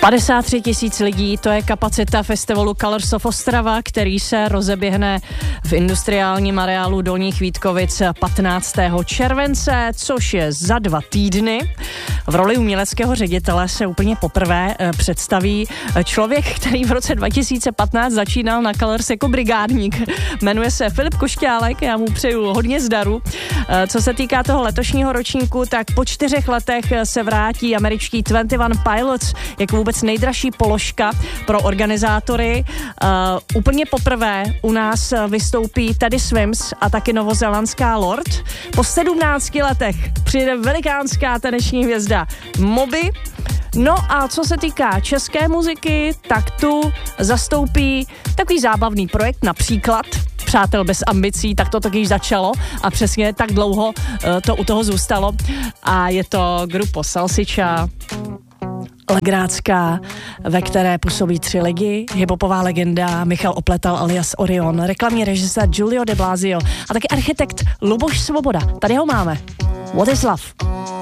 53 000 lidí, to je kapacita festivalu Colors of Ostrava, který se rozeběhne v industriálním areálu Dolních Vítkovic 15. července, což je za 2 týdny. V roli uměleckého ředitele se úplně poprvé představí člověk, který v roce 2015 začínal na Colors jako brigádník. Jmenuje se Filip Košťálek, já mu přeju hodně zdaru. Co se týká toho letošního ročníku, tak po 4 letech se vrátí američtí 21 Pilots jako vůbec nejdražší položka pro organizátory. Úplně poprvé u nás vystoupí Teddy Swims a taky novozélandská Lorde. Po 17 letech přijde velikánská taneční hvězda Moby. No a co se týká české muziky, tak tu zastoupí takový zábavný projekt, například Přátel bez ambicí, tak to taky již začalo a přesně tak dlouho to u toho zůstalo. A je to Grupo Salsicha, legrácká, ve které působí 3 lidi, hiphopová legenda Michal Opletal alias Orion, reklamní režisér Giulio de Blasio a taky architekt Luboš Svoboda. Tady ho máme. What is love?